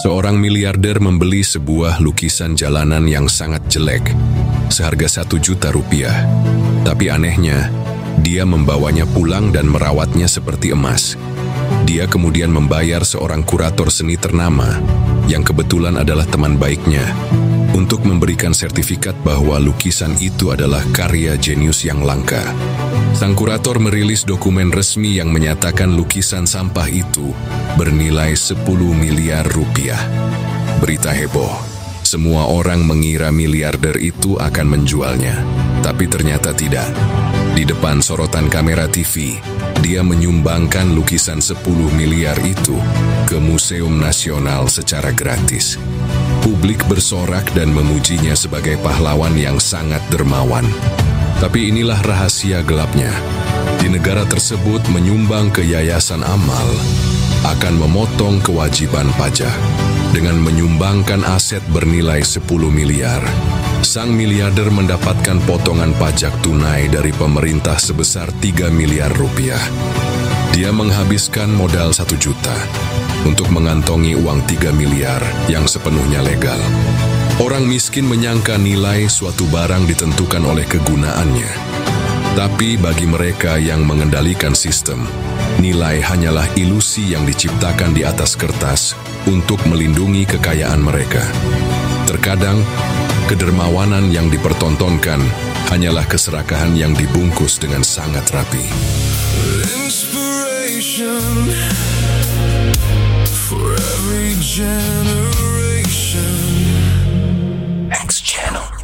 Seorang miliarder membeli sebuah lukisan jalanan yang sangat jelek, seharga 1 juta rupiah. Tapi anehnya, dia membawanya pulang dan merawatnya seperti emas. Dia kemudian membayar seorang kurator seni ternama, yang kebetulan adalah teman baiknya, untuk memberikan sertifikat bahwa lukisan itu adalah karya jenius yang langka. Sang kurator merilis dokumen resmi yang menyatakan lukisan sampah itu bernilai 10 miliar rupiah. Berita heboh. Semua orang mengira miliarder itu akan menjualnya, tapi ternyata tidak. Di depan sorotan kamera TV, dia menyumbangkan lukisan 10 miliar itu ke Museum Nasional secara gratis. Publik bersorak dan memujinya sebagai pahlawan yang sangat dermawan. Tapi inilah rahasia gelapnya. Di negara tersebut, menyumbang ke yayasan amal akan memotong kewajiban pajak. Dengan menyumbangkan aset bernilai 10 miliar, sang miliarder mendapatkan potongan pajak tunai dari pemerintah sebesar 3 miliar rupiah. Dia menghabiskan modal 1 juta untuk mengantongi uang 3 miliar yang sepenuhnya legal. Orang miskin menyangka nilai suatu barang ditentukan oleh kegunaannya. Tapi bagi mereka yang mengendalikan sistem, nilai hanyalah ilusi yang diciptakan di atas kertas untuk melindungi kekayaan mereka. Terkadang, kedermawanan yang dipertontonkan hanyalah keserakahan yang dibungkus dengan sangat rapi. Inspiration for every generation. X Channel.